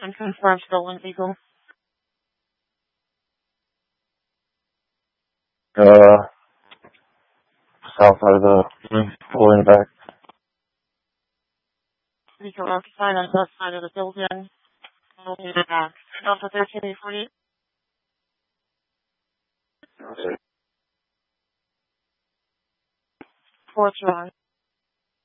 and confirm stolen vehicle. South side of the floor in the back. Vehicle occupied on south side of the building. Located back. Alpha 1348. Fourth wrong.